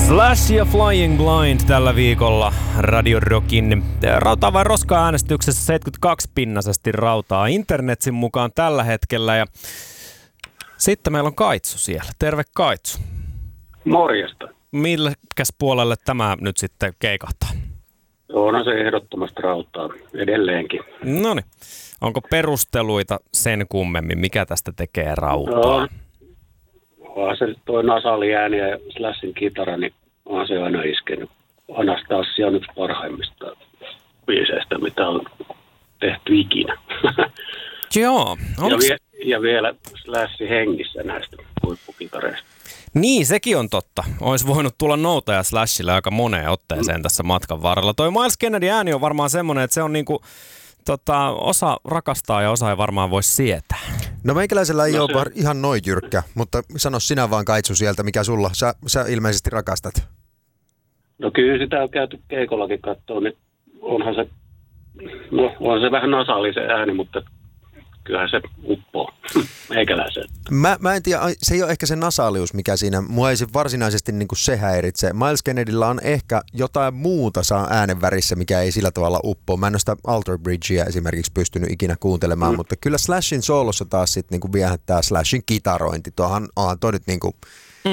Slash ja Flying Blind tällä viikolla Radio Rockin rautaa vai roskaa äänestyksessä 72-pinnaisesti rautaa Internetsin mukaan tällä hetkellä. Ja sitten meillä on Kaitsu siellä. Terve Kaitsu. Morjesta. Millekäs puolelle tämä nyt sitten keikahtaa? On se ehdottomasti rautaa edelleenkin. Noniin. Onko perusteluita sen kummemmin? Mikä tästä tekee rautaa? No, se toi nasali ääni ja Slashin kitara, niin on se aina iskenyt. Anastasia on yksi parhaimmista biiseistä, mitä on tehty ikinä. Joo. Ja vielä Slashin hengissä näistä huippukitareista. Niin, sekin on totta. Olisi voinut tulla noutaja Slashille aika moneen otteeseen tässä matkan varrella. Toi Myles Kennedy ääni on varmaan semmoinen, että se on niinku, osa rakastaa ja osa ei varmaan voi sietää. No meikäläisellä ei ole ihan noin jyrkkä, mutta sano sinä vaan Kaitsu sieltä, mikä sulla. Sä ilmeisesti rakastat. No kyllä sitä on käyty keikollakin katsoa, niin onhan se, no on se vähän nasali se ääni, mutta kyllähän se uppoo meikäläiseen. Mä en tiedä, se ei ole ehkä se nasaalius, mikä siinä, mua ei se varsinaisesti niin kuin se häiritse. Miles Kennedyllä on ehkä jotain muuta saa äänen värissä, mikä ei sillä tavalla uppoo. Mä en ole sitä Alter Bridgea esimerkiksi pystynyt ikinä kuuntelemaan, mutta kyllä Slashin soolossa taas sitten niin viehättää Slashin kitarointi. Tuohan toi nyt niin kuin,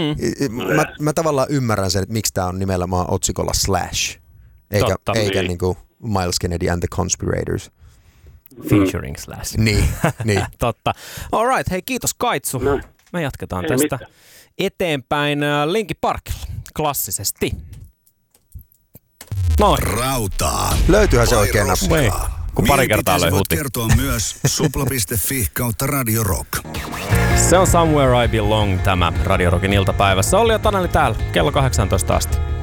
mä tavallaan ymmärrän sen, että miksi tää on nimenomaan otsikolla Slash, eikä niin kuin Myles Kennedy and the Conspirators. Featuring Slash. Niin. Totta. All right, hei kiitos Kaitsu. No. Me jatketaan tästä eteenpäin Linkin Parkilla klassisesti. Noin. Rautaa. Löytyyhän se oikein nappi. Kun pari kertaa löi huti. Kertoa myös supla.fi/Radio Rock. Se on Somewhere I Belong tämä Radio Rockin iltapäivässä. Olli ja Taneli täällä kello 18 asti.